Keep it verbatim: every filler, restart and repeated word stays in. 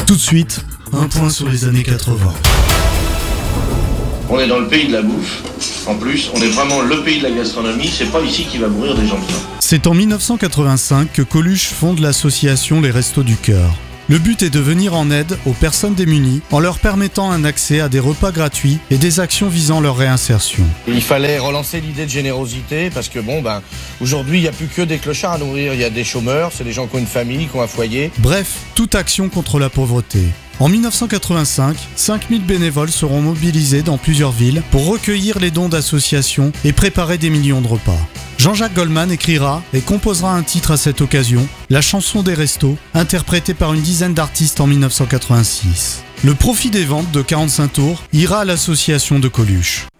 Tout de suite, un point sur les années quatre-vingts. On est dans le pays de la bouffe. En plus, on est vraiment le pays de la gastronomie. C'est pas ici qu'il va mourir des gens de faim. C'est en dix-neuf cent quatre-vingt-cinq que Coluche fonde l'association Les Restos du Cœur. Le but est de venir en aide aux personnes démunies en leur permettant un accès à des repas gratuits et des actions visant leur réinsertion. Il fallait relancer l'idée de générosité parce que bon ben aujourd'hui il n'y a plus que des clochards à nourrir, il y a des chômeurs, c'est des gens qui ont une famille, qui ont un foyer. Bref, toute action contre la pauvreté. En dix-neuf cent quatre-vingt-cinq, cinq mille bénévoles seront mobilisés dans plusieurs villes pour recueillir les dons d'associations et préparer des millions de repas. Jean-Jacques Goldman écrira et composera un titre à cette occasion, La chanson des restos, interprétée par une dizaine d'artistes en dix-neuf cent quatre-vingt-six. Le profit des ventes de quarante-cinq tours ira à l'association de Coluche.